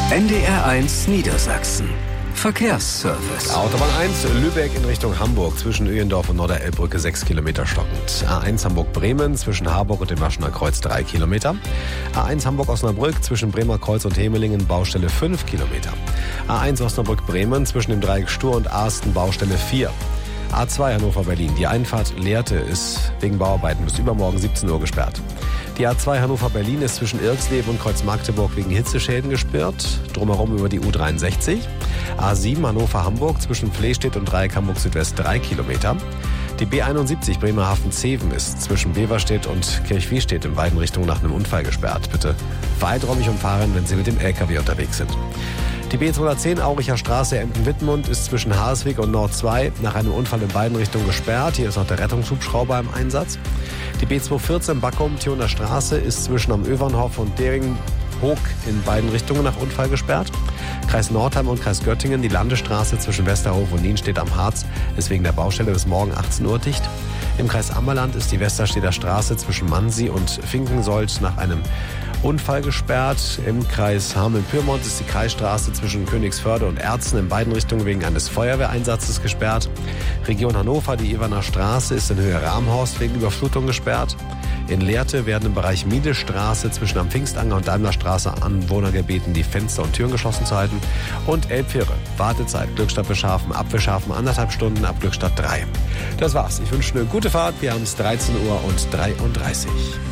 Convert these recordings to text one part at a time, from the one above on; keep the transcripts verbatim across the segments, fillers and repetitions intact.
N D R eins Niedersachsen. Verkehrsservice. Autobahn eins, Lübeck in Richtung Hamburg, zwischen Öhendorf und Norderelbbrücke sechs Kilometer stockend. A eins Hamburg-Bremen, zwischen Harburg und dem Waschener Kreuz drei Kilometer. A eins Hamburg-Osnabrück, zwischen Bremer Kreuz und Hemelingen, Baustelle fünf Kilometer. A eins Osnabrück-Bremen, zwischen dem Dreieck Stur und Arsten, Baustelle vier. A zwei Hannover-Berlin, die Einfahrt Lehrte ist wegen Bauarbeiten bis übermorgen siebzehn Uhr gesperrt. Die A zwei Hannover-Berlin ist zwischen Irxleben und Kreuz-Magdeburg wegen Hitzeschäden gesperrt, drumherum über die U dreiundsechzig. A sieben Hannover-Hamburg zwischen Flehstedt und Dreieck Hamburg-Südwest drei Kilometer. Die B einundsiebzig Bremerhaven-Zeven ist zwischen Beverstedt und Kirchwiestedt in beiden Richtungen nach einem Unfall gesperrt. Bitte weiträumig umfahren, wenn Sie mit dem L K W unterwegs sind. Die B zweihundertzehn Auricher Straße Emden-Wittmund ist zwischen Harswig und Nord zwei nach einem Unfall in beiden Richtungen gesperrt. Hier ist noch der Rettungshubschrauber im Einsatz. Die B zweihundertvierzehn Backum Thioner Straße ist zwischen am Övernhof und Dering-Hoog in beiden Richtungen nach Unfall gesperrt. Kreis Nordheim und Kreis Göttingen, die Landesstraße zwischen Westerhof und Nienstedt am Harz ist wegen der Baustelle bis morgen achtzehn Uhr dicht. Im Kreis Ammerland ist die Westerstedter Straße zwischen Mansi und Finkensold nach einem Unfall gesperrt. Im Kreis Hameln-Pyrmont ist die Kreisstraße zwischen Königsförde und Erzen in beiden Richtungen wegen eines Feuerwehreinsatzes gesperrt. Region Hannover, die Ewerner Straße ist in Höhe Ramhorst wegen Überflutung gesperrt. In Lehrte werden im Bereich Miedestraße zwischen am Pfingstanger und Daimlerstraße Anwohner gebeten, die Fenster und Türen geschlossen zu halten. Und Elbfähre, Wartezeit, Glückstadt Beschafen, ab Beschafen anderthalb Stunden, ab Glückstadt drei. Das war's. Ich wünsche eine gute Fahrt. Wir haben es dreizehn Uhr und dreiunddreißig.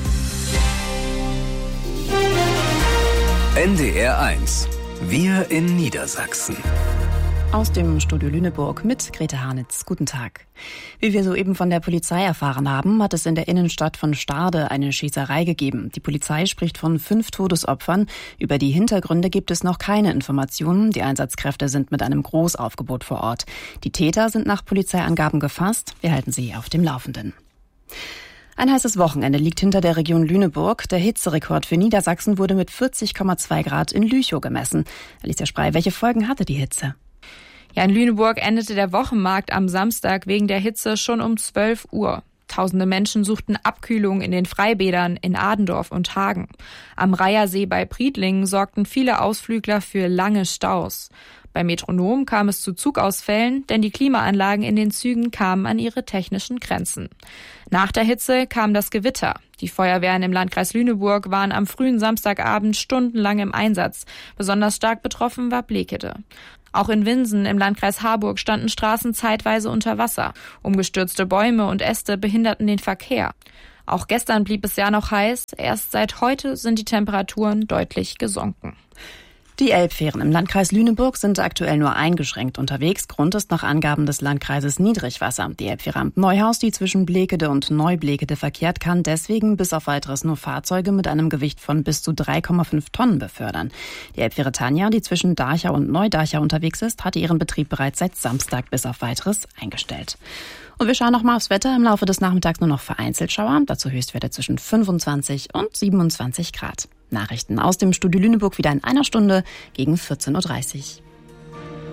N D R eins. Wir in Niedersachsen. Aus dem Studio Lüneburg mit Grete Harnitz. Guten Tag. Wie wir soeben von der Polizei erfahren haben, hat es in der Innenstadt von Stade eine Schießerei gegeben. Die Polizei spricht von fünf Todesopfern. Über die Hintergründe gibt es noch keine Informationen. Die Einsatzkräfte sind mit einem Großaufgebot vor Ort. Die Täter sind nach Polizeiangaben gefasst. Wir halten Sie auf dem Laufenden. Ein heißes Wochenende liegt hinter der Region Lüneburg. Der Hitzerekord für Niedersachsen wurde mit vierzig Komma zwei Grad in Lüchow gemessen. Alicia Sprey, welche Folgen hatte die Hitze? Ja, in Lüneburg endete der Wochenmarkt am Samstag wegen der Hitze schon um zwölf Uhr. Tausende Menschen suchten Abkühlung in den Freibädern in Adendorf und Hagen. Am Reihersee bei Priedlingen sorgten viele Ausflügler für lange Staus. Bei Metronom kam es zu Zugausfällen, denn die Klimaanlagen in den Zügen kamen an ihre technischen Grenzen. Nach der Hitze kam das Gewitter. Die Feuerwehren im Landkreis Lüneburg waren am frühen Samstagabend stundenlang im Einsatz. Besonders stark betroffen war Blekede. Auch in Winsen im Landkreis Harburg standen Straßen zeitweise unter Wasser. Umgestürzte Bäume und Äste behinderten den Verkehr. Auch gestern blieb es ja noch heiß. Erst seit heute sind die Temperaturen deutlich gesunken. Die Elbfähren im Landkreis Lüneburg sind aktuell nur eingeschränkt unterwegs. Grund ist nach Angaben des Landkreises Niedrigwasser. Die Elbfähre am Neuhaus, die zwischen Blekede und Neublekede verkehrt, kann deswegen bis auf weiteres nur Fahrzeuge mit einem Gewicht von bis zu drei Komma fünf Tonnen befördern. Die Elbfähre Tanja, die zwischen Dachau und Neudarchau unterwegs ist, hatte ihren Betrieb bereits seit Samstag bis auf weiteres eingestellt. Und wir schauen noch mal aufs Wetter. Im Laufe des Nachmittags nur noch vereinzelt Schauer. Dazu Höchstwerte zwischen fünfundzwanzig und siebenundzwanzig Grad. Nachrichten aus dem Studio Lüneburg wieder in einer Stunde gegen vierzehn Uhr dreißig.